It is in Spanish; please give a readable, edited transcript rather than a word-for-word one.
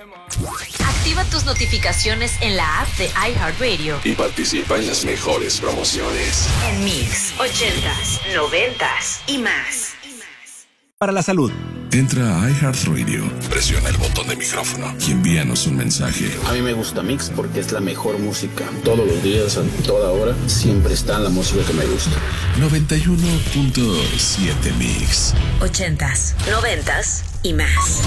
Activa tus notificaciones en la app de iHeartRadio y participa en las mejores promociones. en Mix 80s, 90s y más. Para la salud. Entra a iHeartRadio, presiona el botón de micrófono y envíanos un mensaje. A mí me gusta Mix porque es la mejor música. Todos los días, a toda hora, siempre está la música que me gusta. 91.7 Mix. 80s, 90s y más.